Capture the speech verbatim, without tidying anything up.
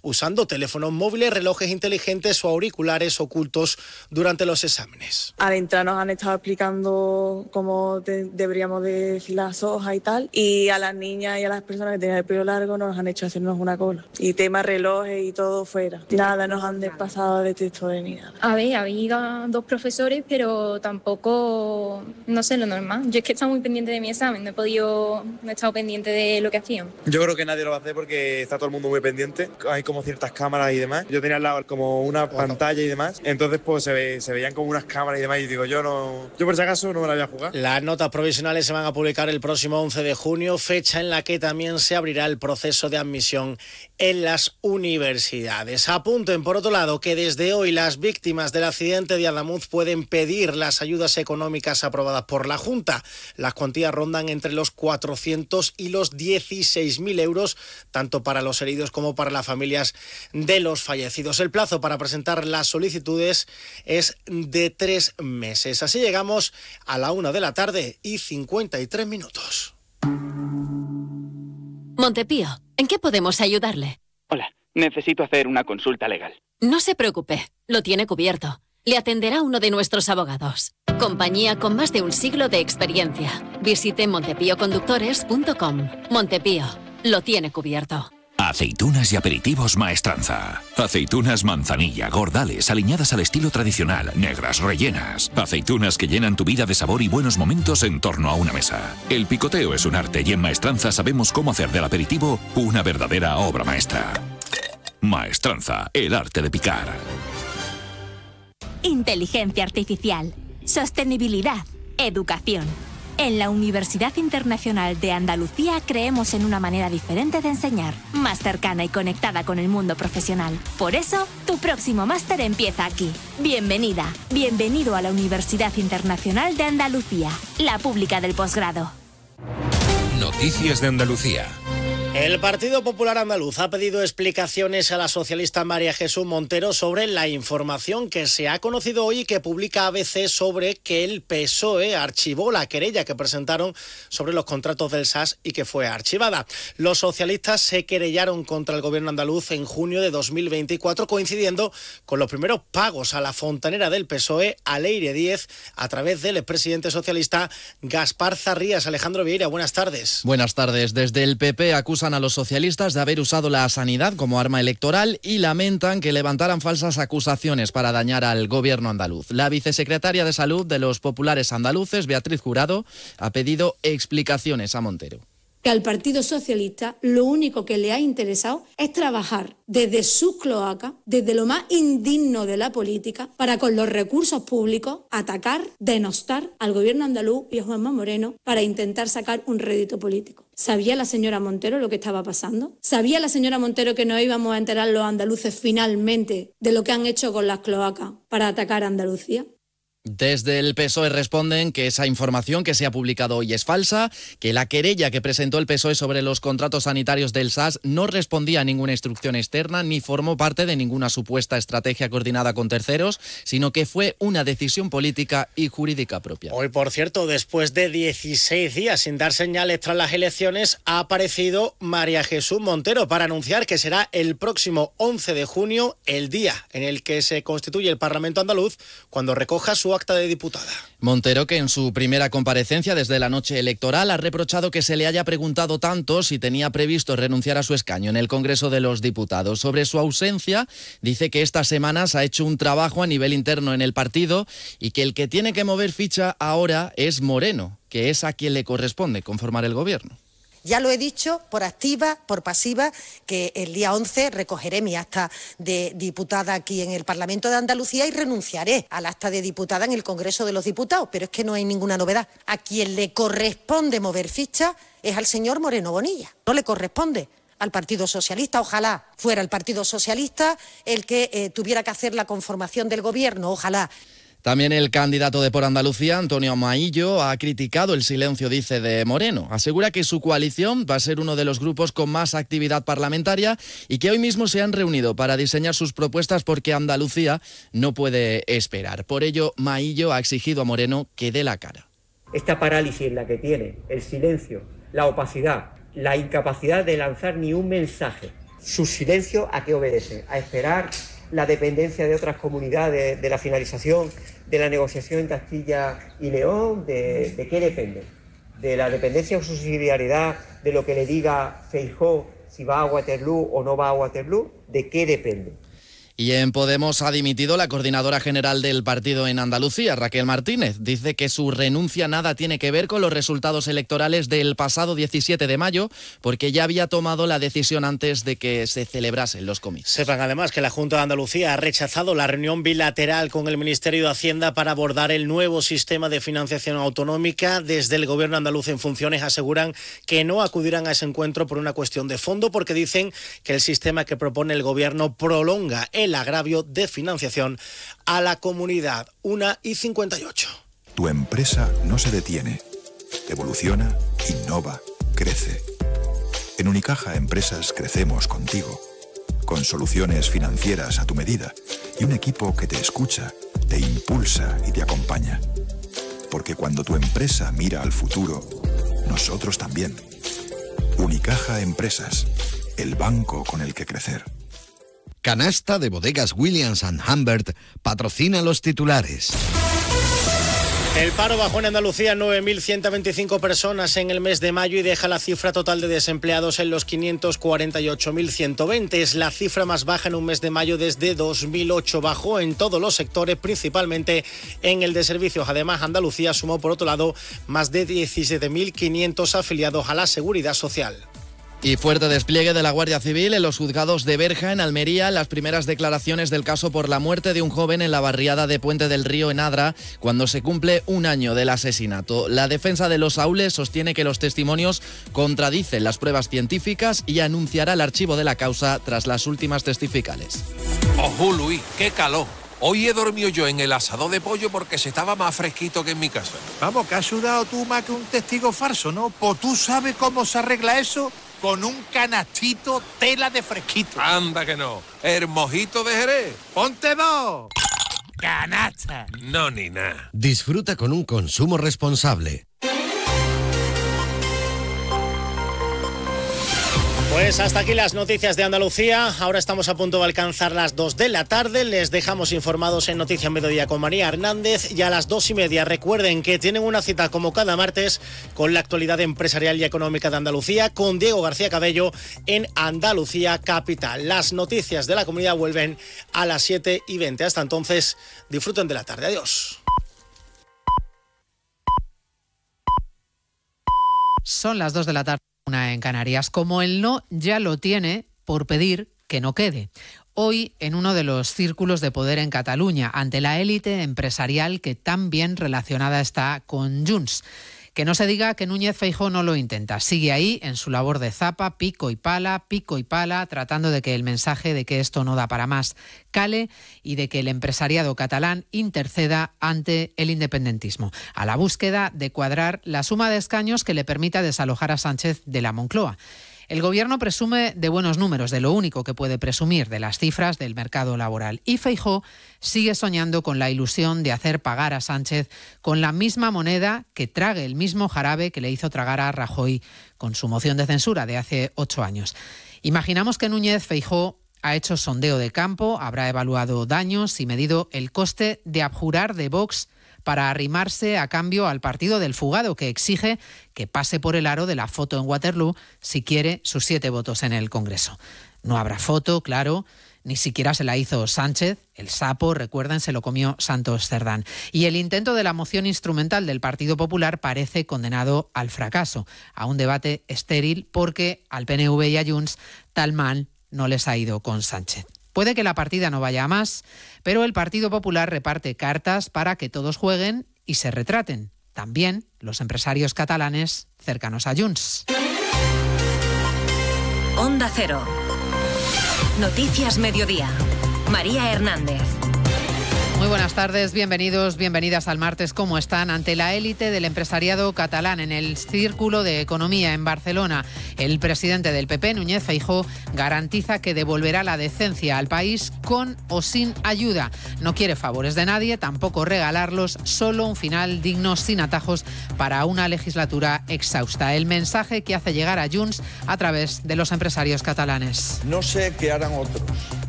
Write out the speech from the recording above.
usando teléfonos móviles, relojes inteligentes o auriculares ocultos durante los exámenes. Al entrar nos han estado explicando cómo de, deberíamos de decir las hojas y tal, y a las niñas y a las personas que tenían el pelo largo nos han hecho hacernos una cola. Y tema relojes y todo fuera. Nada nos han despasado de texto de ni nada. A ver, había dos profesores, pero tampoco, no sé, lo normal. Yo es que estaba muy pendiente de mi examen, no he podido, no he estado pendiente de lo que hacían. Yo creo que nadie lo va a hacer porque está todo el mundo muy pendiente. Hay como ciertas cámaras y demás. Yo tenía al lado como una pantalla y demás. Entonces pues se, ve, se veían como unas cámaras y demás y digo, yo no, yo por si acaso no me la voy a jugar. Las notas provisionales se van a publicar el próximo once de junio, fecha en la que también se abrirá el proceso de admisión en las universidades. Apunten, por otro lado, que desde hoy las víctimas del accidente de Adamuz pueden pedir las ayudas económicas aprobadas por la Junta. Las cuantías rondan entre los cuatrocientos y los dieciséis mil euros, tanto para los heridos como para las familias de los fallecidos. El plazo para presentar las solicitudes es de tres meses. Así llegamos a la una de la tarde y cincuenta y tres minutos. Montepío, ¿en qué podemos ayudarle? Hola, necesito hacer una consulta legal. No se preocupe, lo tiene cubierto. Le atenderá uno de nuestros abogados. Compañía con más de un siglo de experiencia. Visite montepío conductores punto com. Montepío, lo tiene cubierto. Aceitunas y aperitivos Maestranza. Aceitunas manzanilla, gordales, aliñadas al estilo tradicional, negras, rellenas. Aceitunas que llenan tu vida de sabor y buenos momentos en torno a una mesa. El picoteo es un arte y en Maestranza sabemos cómo hacer del aperitivo una verdadera obra maestra. Maestranza, el arte de picar. Inteligencia artificial, sostenibilidad, educación. En la Universidad Internacional de Andalucía creemos en una manera diferente de enseñar, más cercana y conectada con el mundo profesional. Por eso, tu próximo máster empieza aquí. Bienvenida, bienvenido a la Universidad Internacional de Andalucía, la pública del posgrado. Noticias de Andalucía. El Partido Popular Andaluz ha pedido explicaciones a la socialista María Jesús Montero sobre la información que se ha conocido hoy y que publica A B C sobre que el P S O E archivó la querella que presentaron sobre los contratos del S A S y que fue archivada. Los socialistas se querellaron contra el gobierno andaluz en junio de dos mil veinticuatro, coincidiendo con los primeros pagos a la fontanera del P S O E, a Leire Díez, a través del expresidente socialista Gaspar Zarrías. Alejandro Vieira, buenas tardes. Buenas tardes. Desde el P P acusan a los socialistas de haber usado la sanidad como arma electoral y lamentan que levantaran falsas acusaciones para dañar al gobierno andaluz. La vicesecretaria de Salud de los populares andaluces, Beatriz Jurado, ha pedido explicaciones a Montero. Que al Partido Socialista lo único que le ha interesado es trabajar desde sus cloacas, desde lo más indigno de la política, para con los recursos públicos atacar, denostar al gobierno andaluz y a Juanma Moreno para intentar sacar un rédito político. ¿Sabía la señora Montero lo que estaba pasando? ¿Sabía la señora Montero que nos íbamos a enterar los andaluces finalmente de lo que han hecho con las cloacas para atacar a Andalucía? Desde el P S O E responden que esa información que se ha publicado hoy es falsa, que la querella que presentó el P S O E sobre los contratos sanitarios del S A S no respondía a ninguna instrucción externa ni formó parte de ninguna supuesta estrategia coordinada con terceros, sino que fue una decisión política y jurídica propia. Hoy, por cierto, después de dieciséis días sin dar señales tras las elecciones, ha aparecido María Jesús Montero para anunciar que será el próximo once de junio el día en el que se constituye el Parlamento andaluz, cuando recoja su acta de diputada. Montero, que en su primera comparecencia desde la noche electoral ha reprochado que se le haya preguntado tanto si tenía previsto renunciar a su escaño en el Congreso de los Diputados. Sobre su ausencia, dice que estas semanas ha hecho un trabajo a nivel interno en el partido y que el que tiene que mover ficha ahora es Moreno, que es a quien le corresponde conformar el gobierno. Ya lo he dicho, por activa, por pasiva, que el día once recogeré mi acta de diputada aquí en el Parlamento de Andalucía y renunciaré al acta de diputada en el Congreso de los Diputados, pero es que no hay ninguna novedad. A quien le corresponde mover ficha es al señor Moreno Bonilla, no le corresponde al Partido Socialista. Ojalá fuera el Partido Socialista el que eh, tuviera que hacer la conformación del gobierno, ojalá. También el candidato de Por Andalucía, Antonio Maillo, ha criticado el silencio, dice, de Moreno. Asegura que su coalición va a ser uno de los grupos con más actividad parlamentaria y que hoy mismo se han reunido para diseñar sus propuestas porque Andalucía no puede esperar. Por ello, Maillo ha exigido a Moreno que dé la cara. Esta parálisis en la que tiene, el silencio, la opacidad, la incapacidad de lanzar ni un mensaje Su silencio, ¿a qué obedece? A esperar la dependencia de otras comunidades de la finalización de la negociación en Castilla y León. ¿De, de qué depende? ¿De la dependencia o subsidiariedad de lo que le diga Feijóo si va a Waterloo o no va a Waterloo? ¿De qué depende? Y en Podemos ha dimitido la coordinadora general del partido en Andalucía, Raquel Martínez. Dice que su renuncia nada tiene que ver con los resultados electorales del pasado diecisiete de mayo, porque ya había tomado la decisión antes de que se celebrasen los comicios. Sepan además que la Junta de Andalucía ha rechazado la reunión bilateral con el Ministerio de Hacienda para abordar el nuevo sistema de financiación autonómica. Desde el Gobierno andaluz en funciones aseguran que no acudirán a ese encuentro por una cuestión de fondo, porque dicen que el sistema que propone el Gobierno prolonga el agravio de financiación a la comunidad. Una y cincuenta y ocho. Tu empresa no se detiene. Evoluciona, innova, crece. En Unicaja Empresas crecemos contigo, con soluciones financieras a tu medida y un equipo que te escucha, te impulsa y te acompaña. Porque cuando tu empresa mira al futuro, nosotros también. Unicaja Empresas, el banco con el que crecer. Canasta de Bodegas Williams and Humbert patrocina los titulares. El paro bajó en Andalucía nueve mil ciento veinticinco personas en el mes de mayo y deja la cifra total de desempleados en los quinientos cuarenta y ocho mil ciento veinte. Es la cifra más baja en un mes de mayo desde dos mil ocho. Bajó en todos los sectores, principalmente en el de servicios. Además, Andalucía sumó, por otro lado, más de diecisiete mil quinientos afiliados a la Seguridad Social. Y fuerte despliegue de la Guardia Civil en los juzgados de Berja, en Almería, en las primeras declaraciones del caso por la muerte de un joven en la barriada de Puente del Río, en Adra, cuando se cumple un año del asesinato. La defensa de los Saules sostiene que los testimonios contradicen las pruebas científicas y anunciará el archivo de la causa tras las últimas testificales. ¡Ojo, Luis! ¡Qué calor! Hoy he dormido yo en el asador de pollo porque se estaba más fresquito que en mi casa. Vamos, que has sudado tú más que un testigo falso, ¿no? Pues tú sabes cómo se arregla eso con un canastito tela de fresquito. Anda que no. El mojito de Jerez. ¡Ponte dos! ¡Canasta! No, ni nada. Disfruta con un consumo responsable. Pues hasta aquí las noticias de Andalucía. Ahora estamos a punto de alcanzar las dos de la tarde. Les dejamos informados en Noticias Mediodía con María Hernández. Y a las dos y media recuerden que tienen una cita como cada martes con la actualidad empresarial y económica de Andalucía con Diego García Cabello en Andalucía Capital. Las noticias de la comunidad vuelven a las siete y veinte. Hasta entonces, disfruten de la tarde. Adiós. Son las dos de la tarde. Una en Canarias. Como el no ya lo tiene por pedir que no quede. Hoy en uno de los círculos de poder en Cataluña, ante la élite empresarial que tan bien relacionada está con Junts. Que no se diga que Núñez Feijóo no lo intenta. Sigue ahí en su labor de zapa, pico y pala, pico y pala, tratando de que el mensaje de que esto no da para más cale y de que el empresariado catalán interceda ante el independentismo, a la búsqueda de cuadrar la suma de escaños que le permita desalojar a Sánchez de la Moncloa. El Gobierno presume de buenos números, de lo único que puede presumir, de las cifras del mercado laboral. Y Feijóo sigue soñando con la ilusión de hacer pagar a Sánchez con la misma moneda que trague el mismo jarabe que le hizo tragar a Rajoy con su moción de censura de hace ocho años. Imaginamos que Núñez Feijóo ha hecho sondeo de campo, habrá evaluado daños y medido el coste de abjurar de Vox para arrimarse a cambio al partido del fugado, que exige que pase por el aro de la foto en Waterloo si quiere sus siete votos en el Congreso. No habrá foto, claro, ni siquiera se la hizo Sánchez. El sapo, recuerden, se lo comió Santos Cerdán. Y el intento de la moción instrumental del Partido Popular parece condenado al fracaso, a un debate estéril, porque al P N V y a Junts tal mal no les ha ido con Sánchez. Puede que la partida no vaya a más, pero el Partido Popular reparte cartas para que todos jueguen y se retraten. También los empresarios catalanes cercanos a Junts. Onda Cero. Noticias Mediodía. María Hernández. Muy buenas tardes, bienvenidos, bienvenidas al martes. ¿Cómo están? Ante la élite del empresariado catalán en el Círculo de Economía en Barcelona, el presidente del P P, Núñez Feijóo, garantiza que devolverá la decencia al país con o sin ayuda. No quiere favores de nadie, tampoco regalarlos, solo un final digno, sin atajos, para una legislatura exhausta. El mensaje que hace llegar a Junts a través de los empresarios catalanes. No sé qué harán otros,